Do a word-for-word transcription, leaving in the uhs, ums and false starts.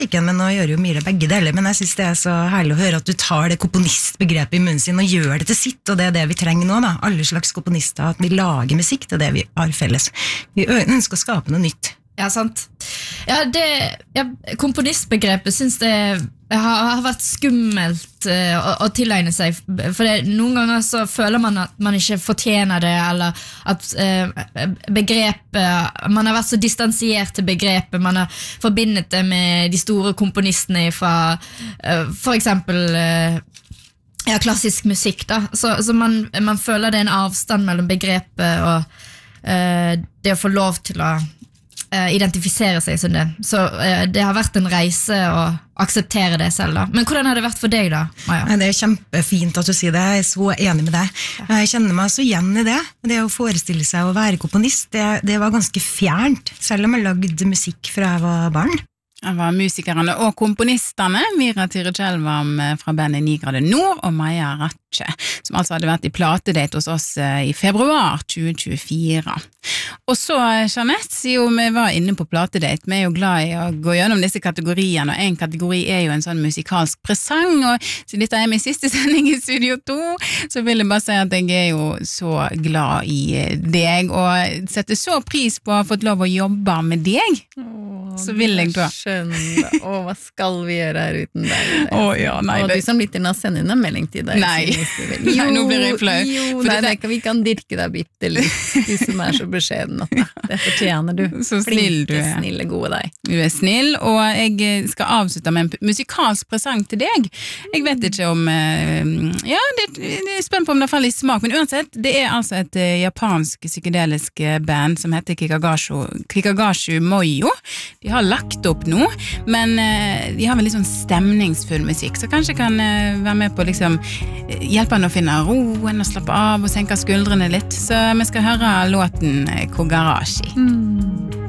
musikken, men nå gjør jo Myhre begge deler, men jeg synes det er så herlig å høre at du tar det komponistbegrepet i munnen sin og gjør det til sitt, og det er det vi trenger nå da, alle slags komponister, at vi lager musikk, det er det vi har felles. Vi ønsker å skape noe nytt. Ja, sant. Ja, det, ja, komponistbegrepet synes det har, har vært skummelt uh, å, å tilegne seg, for det, noen ganger så føler man at man ikke fortjener det, eller at uh, begrepet, man har vært så distansiert til begrepet, man har forbindet det med de store komponistene fra uh, for eksempel uh, ja, klassisk musikk da, så, så man, man føler det er en avstand mellom begrepet og uh, det å få lov til å identifisere seg som det. Så uh, det har vært en reise å akseptere det selv da. Men hvordan har det vært for deg da, Maja? Det er kjempefint at du sier det, jeg er så enig med deg. Jeg kjenner meg så igjen i det. Det å forestille seg å være komponist, det, det var ganske fjernt, selv om jeg lagde musikk fra jeg var barn. Det var musikerne og komponisterne, Mira Tyrikjelvam fra bandet Ni grader nord og Maja Ratche, som altså hadde vært i platedate hos oss i februar tjue tjuefire. Og så, Jeanette, siden vi var inne på platedate, vi er jo glad i å gå gjennom disse kategoriene, og en kategori er jo en sånn musikalsk presang, og siden dette er min siste sending i Studio to, så vil jeg bare si at jeg er jo så glad i deg, og setter så pris på å ha fått lov å jobbe med deg. Åh, så vil jeg da. Skjønne. Åh, hva skal vi gjøre her uten deg? Åh, ja, nei. Og det... du som lytter nå, send inn en melding til deg. Nei, jo, nei nå blir jeg flau. Jo, For nei, det... det... vi kan dirke deg bitte litt, du som er så beskjeden. Det fortjener du. Så snill du er. Flinke, snille, gode deg. Du er snill, og jeg skal avslutte med en musikalsk presang til deg. Jeg vet ikke om, ja, det, det er spennende på om det faller i smak, men uansett, det er altså et japansk psykedelisk band som heter Kikagashu, Kikagashu Moyo. De har lagt opp nå, men de har vel litt sånn stemningsfull musikk, så kanskje kan være med på liksom hjelpe han å finne roen og slappe av og senke skuldrene litt, så vi skal høre låten Kogarashi. Mm.